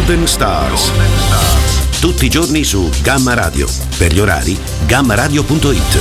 Golden Stars. Tutti i giorni su Gamma Radio. Per gli orari, gammaradio.it.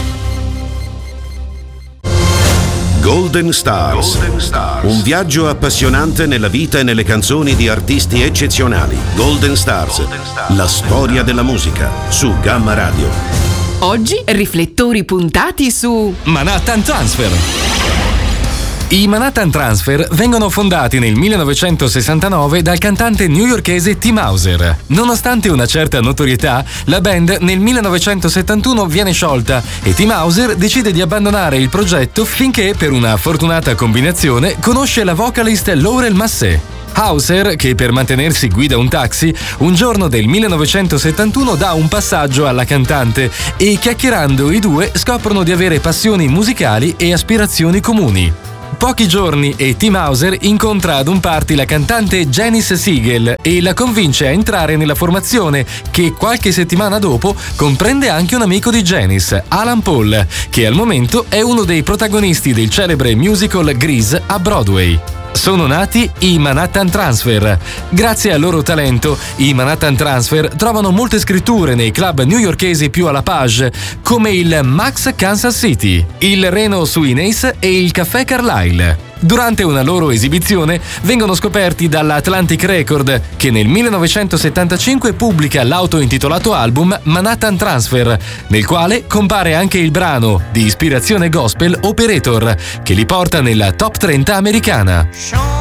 Golden Stars. Un viaggio appassionante nella vita e nelle canzoni di artisti eccezionali. Golden Stars. La storia della musica su Gamma Radio. Oggi riflettori puntati su Manhattan Transfer. I Manhattan Transfer vengono fondati nel 1969 dal cantante newyorkese Tim Hauser. Nonostante una certa notorietà, la band nel 1971 viene sciolta e Tim Hauser decide di abbandonare il progetto finché, per una fortunata combinazione, conosce la vocalist Laurel Massé. Hauser, che per mantenersi guida un taxi, un giorno del 1971 dà un passaggio alla cantante e, chiacchierando, i due scoprono di avere passioni musicali e aspirazioni comuni. Pochi giorni e Tim Hauser incontra ad un party la cantante Janice Siegel e la convince a entrare nella formazione, che qualche settimana dopo comprende anche un amico di Janice, Alan Paul, che al momento è uno dei protagonisti del celebre musical Grease a Broadway. Sono nati i Manhattan Transfer. Grazie al loro talento, i Manhattan Transfer trovano molte scritture nei club newyorkesi più alla page, come il Max Kansas City, il Reno Suines e il Caffè Carlyle. Durante una loro esibizione vengono scoperti dalla Atlantic Record, che nel 1975 pubblica l'autointitolato album Manhattan Transfer, nel quale compare anche il brano di ispirazione gospel Operator, che li porta nella top 30 americana.